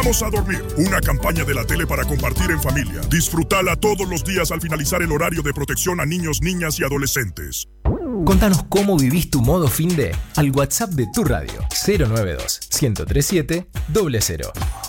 Vamos a dormir. Una campaña de la tele para compartir en familia. Disfrutala todos los días al finalizar el horario de protección a niños, niñas y adolescentes. Contanos cómo vivís tu modo finde al WhatsApp de tu radio 092 1037 00.